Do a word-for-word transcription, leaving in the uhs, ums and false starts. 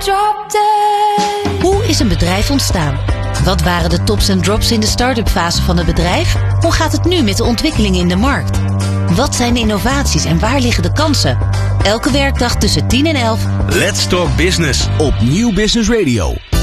drop dead. Hoe is een bedrijf ontstaan? Wat waren de tops en drops in de start-up fase van het bedrijf? Hoe gaat het nu met de ontwikkelingen in de markt? Wat zijn de innovaties en waar liggen de kansen? Elke werkdag tussen tien en elf. Let's Talk Business op Nieuw Business Radio.